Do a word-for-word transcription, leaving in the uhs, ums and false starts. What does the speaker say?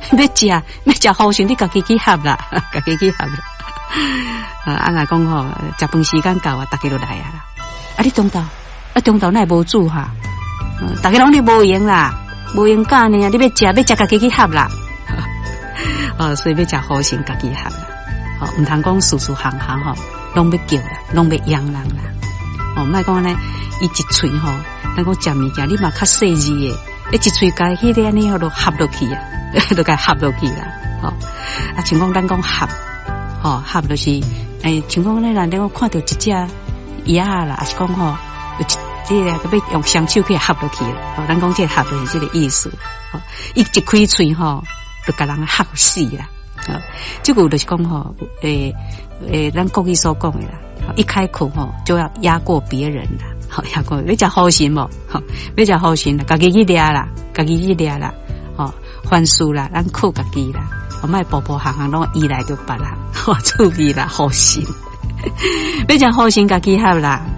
要食要食好心，你家己去合啦，家己去合啦。啊，阿外讲吼，食饭时间到啊，大家都来啊啦。啊，你中昼啊，中昼那无煮哈，大家拢你无闲啦，无闲干呢，你要食要食家己去合啦。哦，所以要食好心家己合啦。哦，唔通讲事事行行吼，拢要叫啦，拢要养人啦。哦，莫讲咧，伊一喙吼，咱讲食物件，你嘛较细致诶，一喙甲迄个安尼吼，都合落去啊，都甲合落去啦。吼、哦，啊，像讲咱讲合，吼、哦，合就是诶，像讲咧，人哋讲看到一只鸭啦，还是讲吼，有一即个要用双手去合落去啦。哦，咱讲即合就是即个意思。哦，伊一开喙吼，就甲人合死啦。啊，这个就是讲吼，诶诶，咱国语所讲的啦。一开口吼就要压过别人啦，好压过，要食好心哦，好要食好心啦，家己去掠啦，家己去掠啦，哦，凡事啦，咱靠家己啦，我卖步步行行拢依赖着别人，好注意啦，好心，要食好心家己合啦，